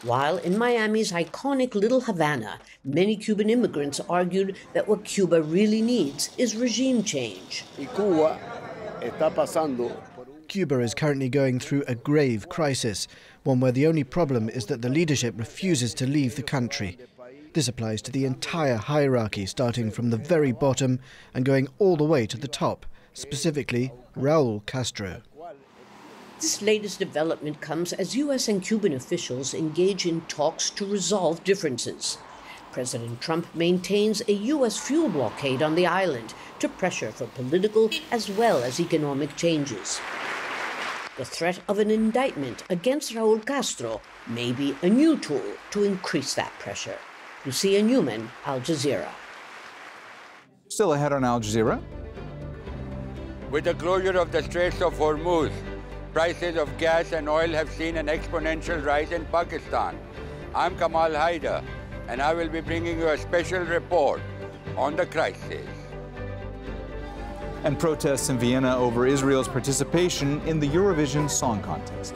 While in Miami's iconic Little Havana, many Cuban immigrants argued that what Cuba really needs is regime change. Cuba is currently going through a grave crisis, one where the only problem is that the leadership refuses to leave the country. This applies to the entire hierarchy, starting from the very bottom and going all the way to the top, specifically Raul Castro. This latest development comes as U.S. and Cuban officials engage in talks to resolve differences. President Trump maintains a U.S. fuel blockade on the island to pressure for political as well as economic changes. The threat of an indictment against Raul Castro may be a new tool to increase that pressure. Lucia Newman, Al Jazeera. Still ahead on Al Jazeera. With the closure of the Straits of Hormuz, prices of gas and oil have seen an exponential rise in Pakistan. I'm Kamal Haider, and I will be bringing you a special report on the crisis. And protests in Vienna over Israel's participation in the Eurovision Song Contest.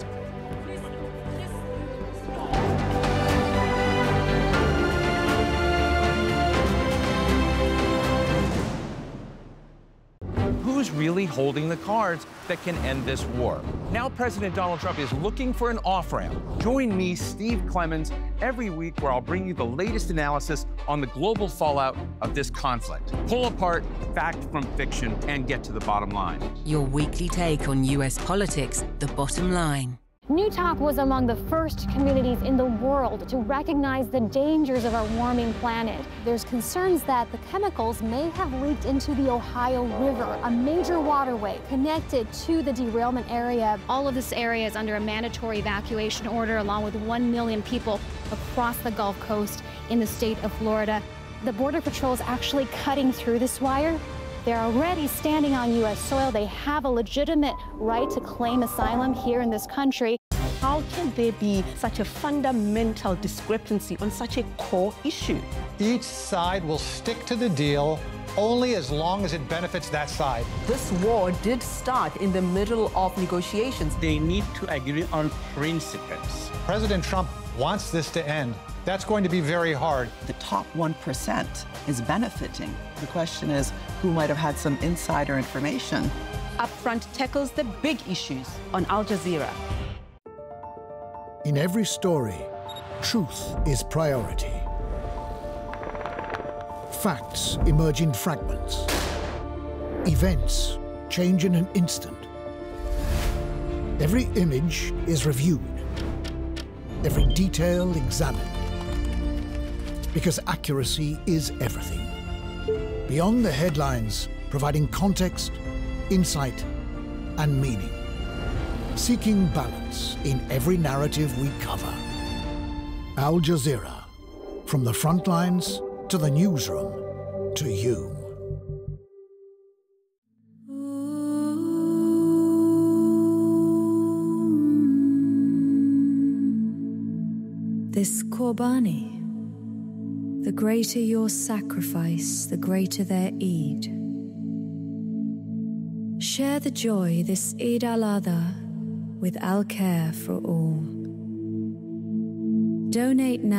Who's really holding the cards that can end this war? Now President Donald Trump is looking for an off-ramp. Join me, Steve Clemons, every week where I'll bring you the latest analysis on the global fallout of this conflict. Pull apart fact from fiction and get to the bottom line. Your weekly take on U.S. politics, The Bottom Line. New Talk was among the first communities in the world to recognize the dangers of our warming planet. There's concerns that the chemicals may have leaked into the Ohio River, a major waterway connected to the derailment area. All of this area is under a mandatory evacuation order, along with 1 million people across the Gulf Coast in the state of Florida. The Border Patrol is actually cutting through this wire. They're already standing on U.S. soil. They have a legitimate right to claim asylum here in this country. How can there be such a fundamental discrepancy on such a core issue? Each side will stick to the deal only as long as it benefits that side. This war did start in the middle of negotiations. They need to agree on principles. President Trump wants this to end. That's going to be very hard. The top 1% is benefiting. The question is, who might have had some insider information? Upfront tackles the big issues on Al Jazeera. In every story, truth is priority. Facts emerge in fragments. Events change in an instant. Every image is reviewed. Every detail examined. Because accuracy is everything. Beyond the headlines, providing context, insight, and meaning. Seeking balance in every narrative we cover. Al Jazeera, from the front lines to the newsroom to you. This Qurbani, the greater your sacrifice, the greater their Eid. Share the joy this Eid al-Adha with Al Care for All. Donate now.